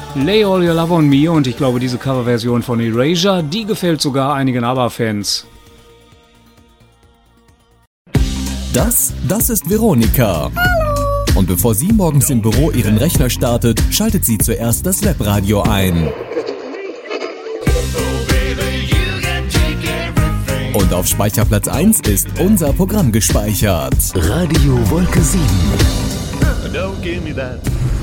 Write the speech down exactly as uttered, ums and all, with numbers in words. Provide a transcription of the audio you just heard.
Lay All Your Love on Me, und ich glaube, diese Coverversion von Erasure, die gefällt sogar einigen ABBA-Fans. Das, das ist Veronika. Hallo. Und bevor sie morgens im Büro ihren Rechner startet, schaltet sie zuerst das Webradio ein. Und auf Speicherplatz eins ist unser Programm gespeichert. Radio Wolke sieben. Don't give me that.